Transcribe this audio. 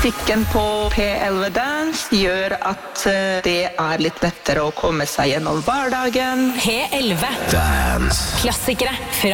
Musikken på P11 Dance gjør at det litt lettere å komme seg gjennom hverdagen. P11 Dance. Klassikere fra